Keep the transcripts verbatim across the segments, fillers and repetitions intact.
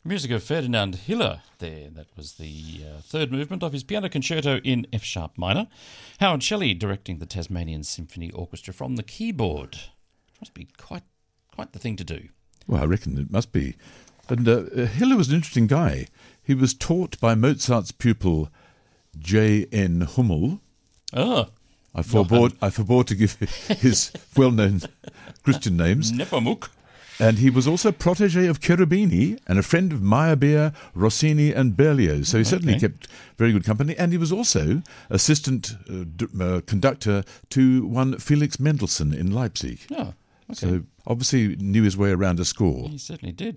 Music of Ferdinand Hiller there. That was the uh, third movement of his piano concerto in F-sharp minor. Howard Shelley directing the Tasmanian Symphony Orchestra from the keyboard. Must be quite quite the thing to do. Well, I reckon it must be. And uh, Hiller was an interesting guy. He was taught by Mozart's pupil J N Hummel. Oh. I forbore, I forbore to give his well-known Christian names. Nepomuk. And he was also protege of Cherubini and a friend of Meyerbeer, Rossini and Berlioz. So he certainly Okay. kept very good company. And he was also assistant uh, d- uh, conductor to one Felix Mendelssohn in Leipzig. Oh, okay. So obviously knew his way around a score. He certainly did.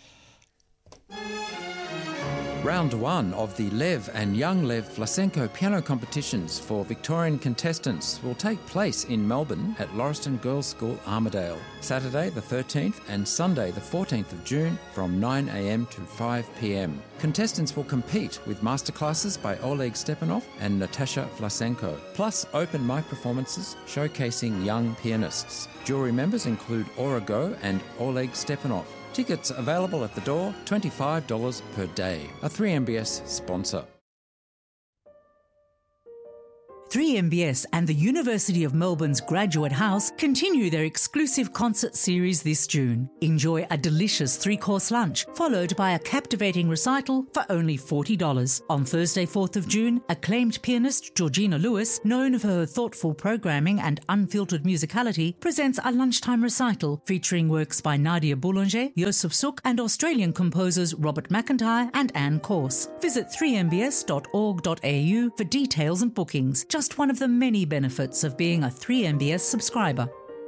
Round one of the Lev and Young Lev Vlasenko piano competitions for Victorian contestants will take place in Melbourne at Lauriston Girls' School, Armidale, Saturday the thirteenth and Sunday the fourteenth of June from nine a.m. to five p.m. Contestants will compete with masterclasses by Oleg Stepanov and Natasha Vlasenko, plus open mic performances showcasing young pianists. Jury members include Aura Go and Oleg Stepanov. Tickets available at the door, twenty-five dollars per day. A three M B S sponsor. three M B S and the University of Melbourne's Graduate House continue their exclusive concert series this June. Enjoy a delicious three-course lunch, followed by a captivating recital for only forty dollars. On Thursday, fourth of June, acclaimed pianist Georgina Lewis, known for her thoughtful programming and unfiltered musicality, presents a lunchtime recital featuring works by Nadia Boulanger, Joseph Suk, and Australian composers Robert McIntyre and Anne Corse. Visit three m b s dot org dot a u for details and bookings. Just one of the many benefits of being a three M B S subscriber.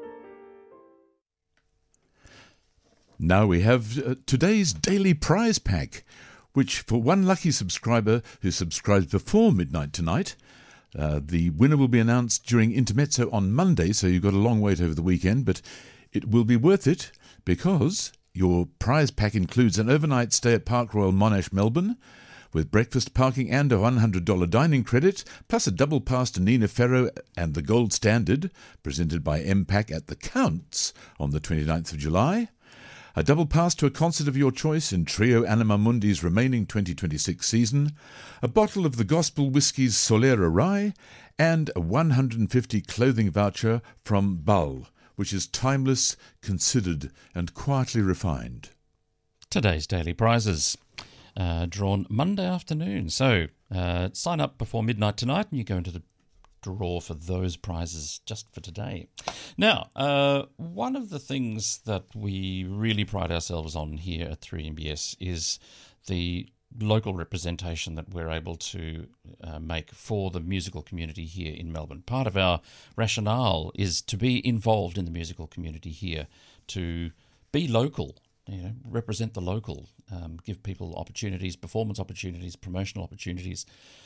Now we have uh, today's daily prize pack, which for one lucky subscriber who subscribes before midnight tonight, uh, the winner will be announced during Intermezzo on Monday, so you've got a long wait over the weekend, but it will be worth it because your prize pack includes an overnight stay at Park Royal Monash, Melbourne, with breakfast, parking and a one hundred dollars dining credit, plus a double pass to Nina Ferro and the Gold Standard, presented by M PAC at the Counts on the twenty-ninth of July, a double pass to a concert of your choice in Trio Anima Mundi's remaining twenty twenty-six season, a bottle of the Gospel Whiskies Solera Rye, and a one hundred fifty dollars clothing voucher from Bull, which is timeless, considered and quietly refined. Today's daily prizes. Uh, drawn Monday afternoon. So uh, sign up before midnight tonight and you go into the draw for those prizes just for today. Now, uh, one of the things that we really pride ourselves on here at three M B S is the local representation that we're able to uh, make for the musical community here in Melbourne. Part of our rationale is to be involved in the musical community here, to be local. You know, represent the local, um, give people opportunities, performance opportunities, promotional opportunities.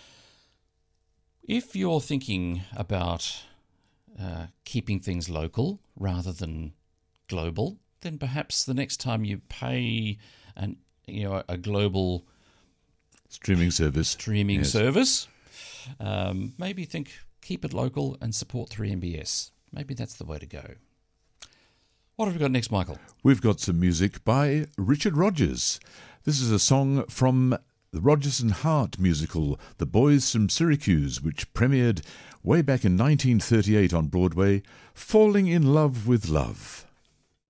If you're thinking about uh, keeping things local rather than global, then perhaps the next time you pay an you know a global Streaming service. streaming Yes. service, um, maybe think keep it local and support three M B S. Maybe that's the way to go. What have we got next, Michael? We've got some music by Richard Rodgers. This is a song from the Rodgers and Hart musical, The Boys from Syracuse, which premiered way back in nineteen thirty-eight on Broadway, Falling in Love with Love.